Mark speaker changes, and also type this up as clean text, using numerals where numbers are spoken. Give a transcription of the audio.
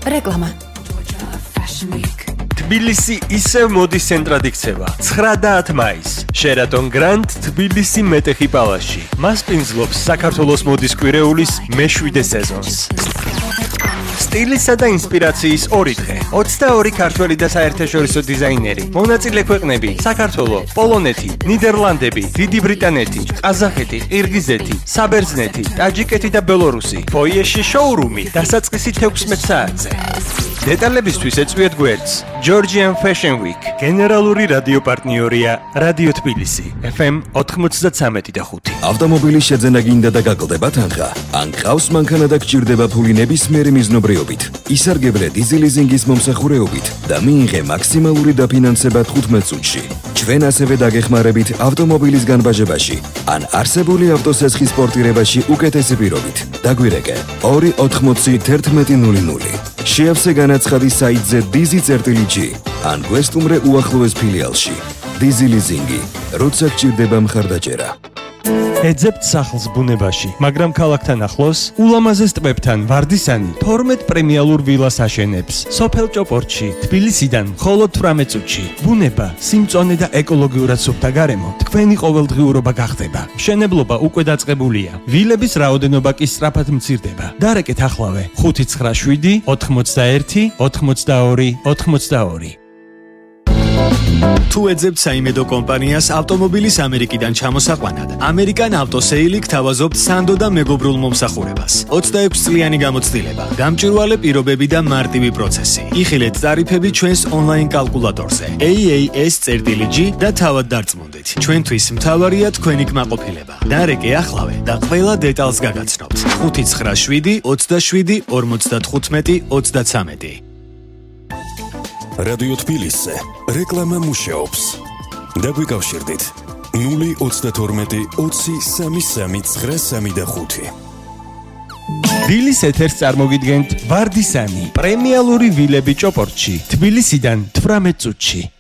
Speaker 1: რეკლამა.
Speaker 2: თბილისი ისევ მოდის ცენტრად იქცევა 9 მაისს შერატონ გრანდ თბილისი მეტეხი პალასში. მას პინძლობს საქართველოს მოდის კვირეულის მე-7 სეზონს. სტილისა და ინსპირაციის 2 დღე. 22 ქართველი და საერთაშორისო დიზაინერი. მონაწილე ქვეყნები: საქართველო, პოლონეთი, ნიდერლანდები, დიდი ბრიტანეთი, ყაზახეთი, ყირგიზეთი, საბერძნეთი, ტაჯიკეთი და ბელორუსი. ფოიეში შოურუმი დასაწყისი 16 საათზე. დეტალებისთვის ეწვიეთ გვერდს Georgian Fashion Week. გენერალური რადიო პარტნიორია რადიო თბილისი FM 93.5.
Speaker 3: ავტომობილის შეძენა გინდა და გაგლდება თანხა. ან ყავს მანქანა და გჭირდება ფული ნებისმიერი მიზნობრიობით. ისარგებლე დიზელიზინგის მომსახურეობით და მიიღე მაქსიმალური დაფინანსება 15 წუთში. ჩვენ ასევე დაგეხმარებით ავტომობილის განბაჟებაში ან არსებული ავტოსესხის პორტირებაში უკეთესი პირობით. დაგვირეკე 2801100. შეავსე განაცხადი საიტზე dizi.g ან გვესტუმრე უახლოეს ფილიალში. დიზელიზინგი, როცა გჭირდება მხარდაჭერა.
Speaker 2: ეძებთ სახლს ბუნებაში, მაგრამ ქალაქთან ახლოს, ულამაზეს ტბებთან ვარდისანი 12 პრემიალურ ვილას აშენებს. სოფელ ჭოპორტში, თბილისიდან მხოლოდ 18 წუთში. ბუნება, სიმწონე და ეკოლოგიურად სუფთა გარემო თქვენი ყოველდღიურობა გახდება. მშენებლობა უკვე დაწყებულია. ვილების რაოდენობა კი სწრაფად მცირდება. დარეკეთ ახლავე 597 81 82 82.
Speaker 4: თუ ეძებთ საიმედო კომპანიას ავტომობილის ამერიკიდან ჩამოსაყვანად, ამერიკან ავტოსეილი გთავაზობთ სანდო და მეგობრულ მომსახურებას. 26 წლიანი გამოცდილება, გამჭვირვალე პირობები და მარტივი პროცესი. იხილეთ ტარიფები ჩვენს ონლაინ კალკულატორზე. AAS.g და თავად დარწმუნდით. ჩვენთვის მთავარია თქვენი კმაყოფილება. დარეკე ახლავე და ყველა დეტალს გაგაცნობთ. 597 27 55 33.
Speaker 5: რადიო თბილისზე რეკლამა მუშაობს. დაგვიკავშირდით 032 20 33 935.
Speaker 2: ვილის ეთერს წარმოგიდგენთ ვარდისანი პრემიალური ვილები ჭოპორტში თბილისიდან 18 წუთში.